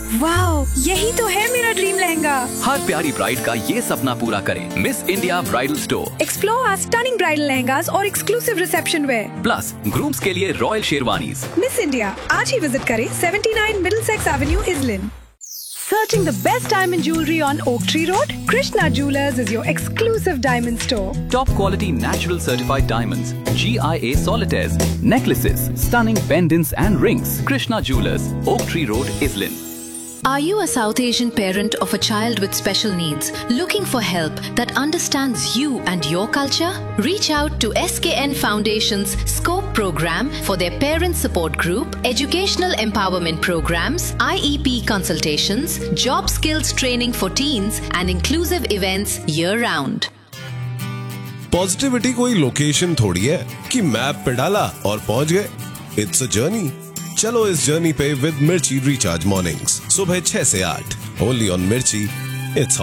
Wow, यही तो है मेरा ड्रीम लहंगा। हर प्यारी ब्राइड का ये सपना पूरा करें miss India bridal store. Explore our stunning bridal lehengas और exclusive reception where. Plus grooms के लिए रॉयल शेरवानीज। मिस इंडिया, आज ही विजिट करें 79 Middlesex Avenue, Islin. Searching the best diamond jewelry on Oak Tree Road? Krishna Jewelers is your exclusive diamond store. Top quality natural certified diamonds, GIA solitaires, necklaces, stunning pendants and rings. Krishna Jewelers, Oak Tree Road, Islin. Are you a South Asian parent of a child with special needs looking for help that understands you and your culture? Reach out to SKN Foundation's SCOPE program for their parent support group, educational empowerment programs, IEP consultations, job skills training for teens and inclusive events year-round. Positivity कोई location थोड़ी है कि map पे डाला और पहुंच गए। It's a journey. चलो इस जर्नी पे विद मिर्ची रिचार्ज मॉर्निंग्स सुबह 6 से 8 ओनली ऑन मिर्ची। इट्स